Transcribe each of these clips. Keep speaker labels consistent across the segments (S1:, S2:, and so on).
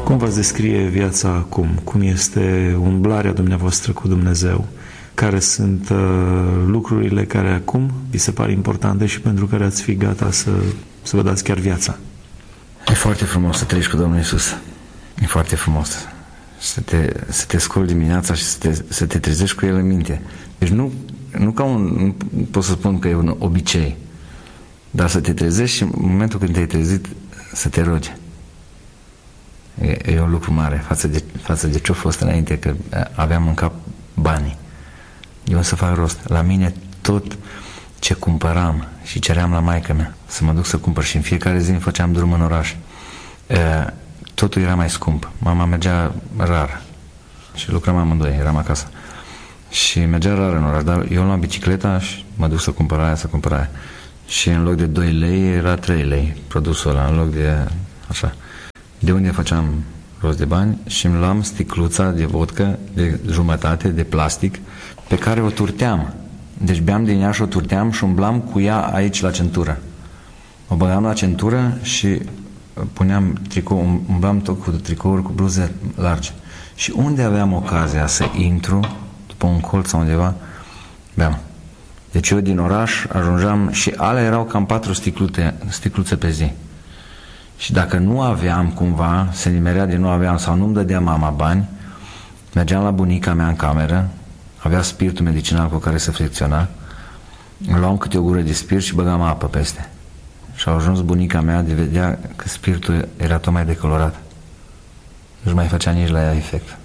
S1: Cum v-ați descrie viața acum? Cum este umblarea dumneavoastră cu Dumnezeu? Care sunt lucrurile care acum vi se par importante și pentru care ați fi gata să vă dați chiar viața?
S2: E foarte frumos să treci cu Domnul Iisus. E foarte frumos. Să te scoli dimineața și să te trezești cu El în minte. Deci nu pot să spun că e un obicei, dar să te trezești și în momentul când te-ai trezit să te rogi. E un lucru mare față de ce-a fost înainte, că aveam în cap banii. Eu să fac rost. La mine tot ce cumpăram și ceream la maică mea să mă duc să cumpăr și în fiecare zi îmi făceam drum în oraș. Totul era mai scump. Mama mergea rar și lucram amândoi, eram acasă. Și mergea rar în oraș, dar eu luam bicicleta și mă duc să cumpăr aia. Și în loc de 2 lei era 3 lei produsul ăla, în loc de așa. De unde făceam rost de bani și îmi luam sticluța de vodcă de jumătate de plastic pe care o turteam. Deci beam din ea și o turteam și umblam cu ea aici la centură. O băgam la centură și puneam tricou, umblam tot cu tricouri, cu bluze largi. Și unde aveam ocazia să intru, după un colț sau undeva, beam. Deci eu din oraș ajungeam și alea erau cam 4 sticluțe pe zi. Și dacă nu aveam cumva, se nimerea de nu aveam sau nu-mi dădea mama bani, mergeam la bunica mea în cameră, avea spiritul medicinal cu care se fricționa, luam câte o gură de spirit și băgam apă peste. Și a ajuns bunica mea de vedea că spiritul era tot mai decolorat. Nu mai făcea nici la ea efect.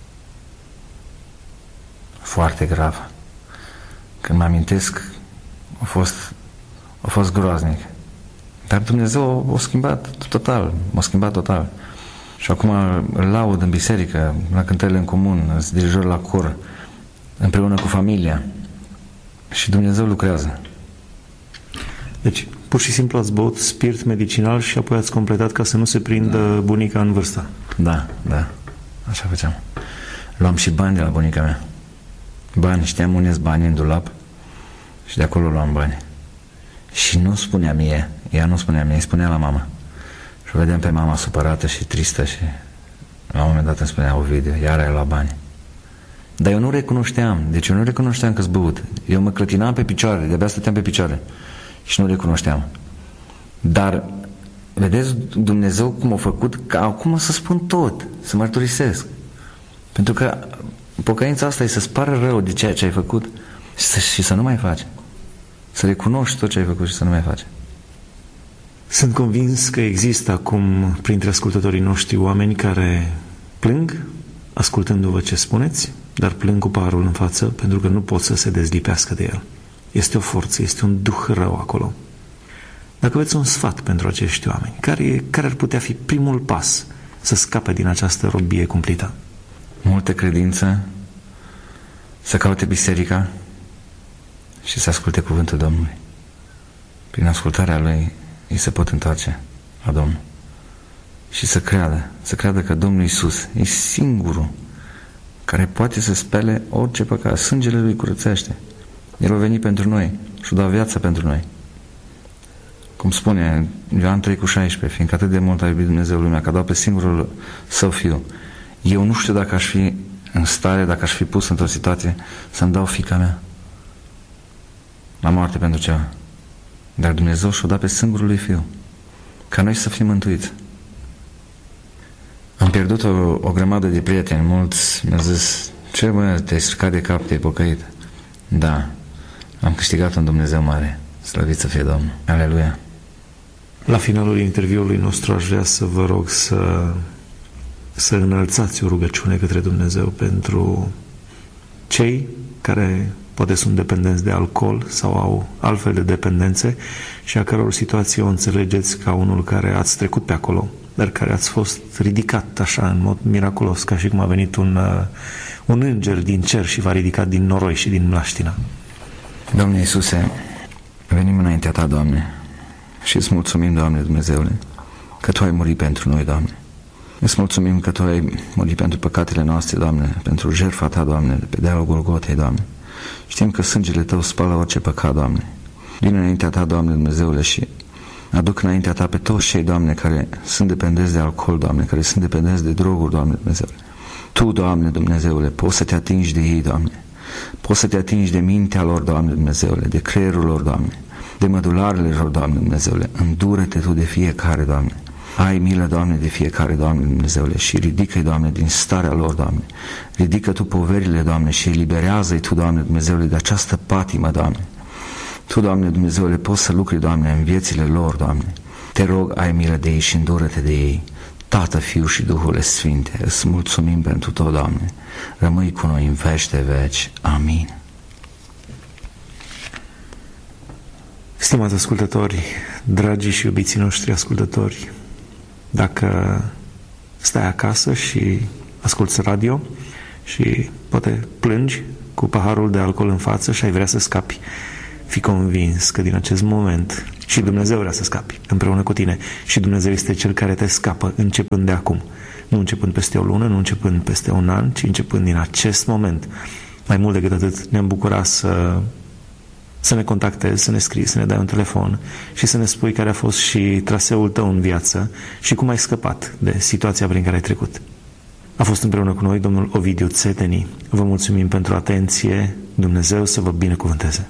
S2: Foarte grav. Când mă amintesc, a fost groaznic. Dar Dumnezeu m-a schimbat total. Și acum îl laud în biserică, la cântările în comun, sunt dirijor la cor, împreună cu familia. Și Dumnezeu lucrează.
S1: Deci, pur și simplu ați băut spirit medicinal și apoi ați completat ca să nu se prindă bunica în vârstă.
S2: Da. Așa făceam. Luam și bani de la bunica mea. Știam unde-s bani în dulap și de acolo luam bani. Și nu spunea mie, îi spunea la mama. Și o vedeam pe mama supărată și tristă și la un moment dat îmi spunea: Ovidiu, iar ai luat bani. Dar eu nu recunoșteam că-s băut. Eu mă clătinam pe picioare, de-abia stăteam pe picioare și nu recunoșteam. Dar vedeți Dumnezeu cum a făcut ca acum să spun tot, să mărturisesc. Pentru că pocăința asta e să-ți pară rău de ceea ce ai făcut și să nu mai faci. Să recunoști tot ce ai făcut și să nu mai faci.
S1: Sunt convins că există acum printre ascultătorii noștri oameni care plâng ascultându-vă ce spuneți, dar plâng cu parul în față pentru că nu pot să se dezlipească de el. Este o forță, este un duh rău acolo. Dacă aveți un sfat pentru acești oameni, care ar putea fi primul pas să scape din această robie cumplită?
S2: Multă credință, să caute biserica și să asculte cuvântul Domnului. Prin ascultarea Lui ei se pot întoarce la Domnul. Și să creadă că Domnul Iisus e singurul care poate să spele orice păcat. Sângele Lui curățește. El a venit pentru noi și a dat viața pentru noi. Cum spune Ioan 3,16, fiindcă atât de mult a iubit Dumnezeu lumea, că a dat pe singurul Său Fiu. Eu nu știu dacă aș fi în stare, dacă aș fi pus într-o situație să-mi dau fiica mea la moarte pentru ceva. Dar Dumnezeu și-o dat pe singurul Lui Fiu, ca noi să fim mântuiți. Am pierdut o grămadă de prieteni, mulți mi-au zis: ce bă, te-ai stricat de cap, te-ai pocăit? Da, am câștigat un Dumnezeu mare, slăvit să fie Domnul. Aleluia!
S1: La finalul interviului nostru aș vrea să vă rog să înălțați o rugăciune către Dumnezeu pentru cei care poate sunt dependenți de alcool sau au altfel de dependențe și a căror situație o înțelegeți ca unul care ați trecut pe acolo, dar care ați fost ridicat așa în mod miraculos, ca și cum a venit un înger din cer și v-a ridicat din noroi și din mlaștina.
S2: Doamne Iisuse, venim înaintea Ta, Doamne, și îți mulțumim, Doamne Dumnezeule, că Tu ai murit pentru noi, Doamne. Îți mulțumim că Tu ai murit pentru păcatele noastre, Doamne, pentru jertfa Ta, Doamne, de pe dealul Golgotei, Doamne. Știm că sângele Tău spală orice păcat, Doamne. Vin înaintea Ta, Doamne Dumnezeule, și Aduc înaintea Ta pe toți cei, Doamne, care sunt dependenți de alcool, Doamne, care sunt dependenți de droguri, Doamne Dumnezeule. Tu, Doamne Dumnezeule, poți să Te atingi de ei, Doamne. Poți să Te atingi de mintea lor, Doamne Dumnezeule, de creierul lor, Doamne, de mădularele lor, Doamne Dumnezeule. Îndură-Te Tu de fiecare, Doamne. Ai milă, Doamne, de fiecare, Doamne Dumnezeule, și ridică-i, Doamne, din starea lor, Doamne. Ridică Tu poverile, Doamne, și eliberează-i Tu, Doamne Dumnezeule, de această patimă, Doamne. Tu, Doamne Dumnezeule, poți să lucri, Doamne, în viețile lor, Doamne. Te rog, ai milă de ei și îndură-Te de ei. Tată, Fiu și Duhul Sfinte, îți mulțumim pentru tot, Doamne. Rămâi cu noi în veci de veci. Amin.
S1: Stimați ascultători, dragii și iubiții noștri ascultători, dacă stai acasă și asculți radio și poate plângi cu paharul de alcool în față și ai vrea să scapi, fii convins că din acest moment și Dumnezeu vrea să scapi împreună cu tine și Dumnezeu este Cel care te scapă începând de acum, nu începând peste o lună, nu începând peste un an, ci începând din acest moment. Mai mult decât atât, ne-am bucurat să ne contactezi, să ne scrii, să ne dai un telefon și să ne spui care a fost și traseul tău în viață și cum ai scăpat de situația prin care ai trecut. A fost împreună cu noi domnul Ovidiu Țeteni. Vă mulțumim pentru atenție. Dumnezeu să vă binecuvânteze.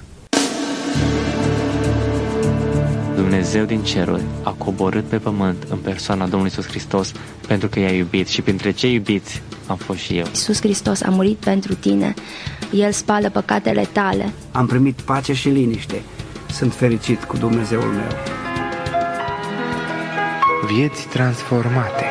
S3: Dumnezeu din ceruri a coborât pe pământ în persoana Domnului Iisus Hristos pentru că i-a iubit și printre cei iubiți am fost și eu.
S4: Iisus Hristos a murit pentru tine, El spală păcatele tale.
S5: Am primit pace și liniște, sunt fericit cu Dumnezeul meu.
S6: Vieți transformate.